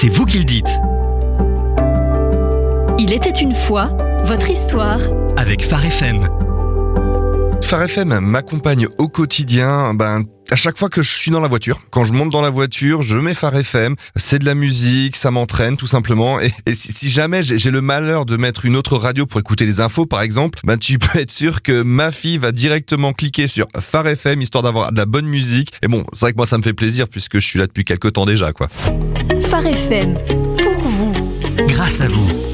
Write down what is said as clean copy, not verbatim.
c'est vous qui le dites. Il était une fois, votre histoire. Avec Phare FM. Phare FM m'accompagne au quotidien, à chaque fois que je suis dans la voiture. Quand je monte dans la voiture, je mets Phare FM. C'est de la musique, ça m'entraîne tout simplement. Et si jamais j'ai le malheur de mettre une autre radio pour écouter les infos, par exemple, tu peux être sûr que ma fille va directement cliquer sur Phare FM, histoire d'avoir de la bonne musique. Et bon, c'est vrai que moi ça me fait plaisir puisque je suis là depuis quelques temps déjà, quoi. Phare FM, pour vous. Grâce à vous.